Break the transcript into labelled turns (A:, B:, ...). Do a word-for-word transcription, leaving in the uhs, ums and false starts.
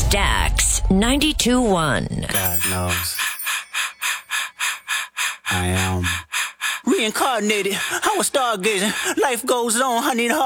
A: Stax ninety-two one.
B: God knows. I am reincarnated. I was stargazing. Life goes on. I need a